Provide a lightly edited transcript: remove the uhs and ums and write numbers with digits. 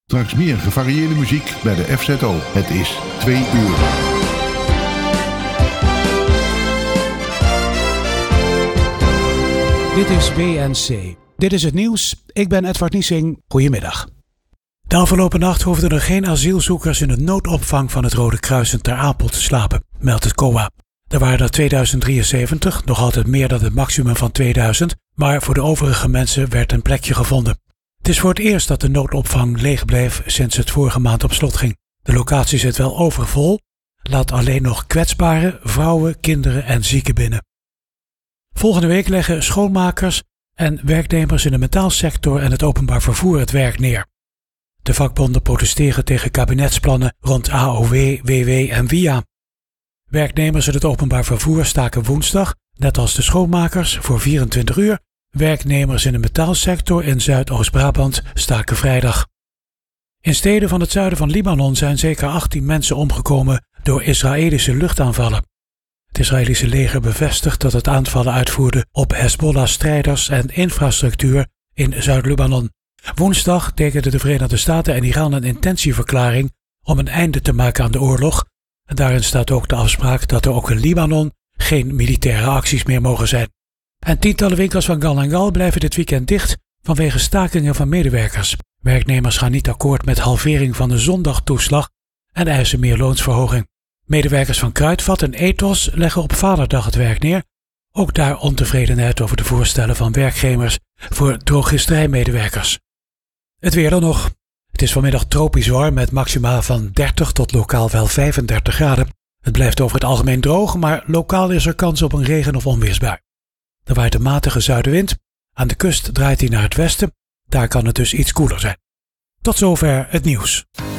Straks meer gevarieerde muziek bij de FZO. Het is 2 uur. Dit is WNC. Dit is het nieuws. Ik ben Edward Niesing. Goedemiddag. De afgelopen nacht hoefden er geen asielzoekers in de noodopvang van het Rode Kruis in Ter Apel te slapen, meldt het COA. Er waren er 2073, nog altijd meer dan het maximum van 2000, maar voor de overige mensen werd een plekje gevonden. Het is voor het eerst dat de noodopvang leeg bleef sinds het vorige maand op slot ging. De locatie zit wel overvol, laat alleen nog kwetsbaren, vrouwen, kinderen en zieken binnen. Volgende week leggen schoonmakers en werknemers in de metaalsector en het openbaar vervoer het werk neer. De vakbonden protesteren tegen kabinetsplannen rond AOW, WW en WIA. Werknemers in het openbaar vervoer staken woensdag, net als de schoonmakers, voor 24 uur. Werknemers in de metaalsector in Zuidoost-Brabant staken vrijdag. In steden van het zuiden van Libanon zijn zeker 18 mensen omgekomen door Israëlische luchtaanvallen. Het Israëlische leger bevestigt dat het aanvallen uitvoerde op Hezbollah-strijders en infrastructuur in Zuid-Libanon. Woensdag tekenden de Verenigde Staten en Iran een intentieverklaring om een einde te maken aan de oorlog. En daarin staat ook de afspraak dat er ook in Libanon geen militaire acties meer mogen zijn. En tientallen winkels van Gal & Gal blijven dit weekend dicht vanwege stakingen van medewerkers. Werknemers gaan niet akkoord met halvering van de zondagtoeslag en eisen meer loonsverhoging. Medewerkers van Kruidvat en Ethos leggen op Vaderdag het werk neer. Ook daar ontevredenheid over de voorstellen van werkgevers voor drogisterijmedewerkers. Het weer dan nog. Het is vanmiddag tropisch warm met maxima van 30 tot lokaal wel 35 graden. Het blijft over het algemeen droog, maar lokaal is er kans op een regen- of onweersbui. Er waait een matige zuidenwind. Aan de kust draait hij naar het westen. Daar kan het dus iets koeler zijn. Tot zover het nieuws.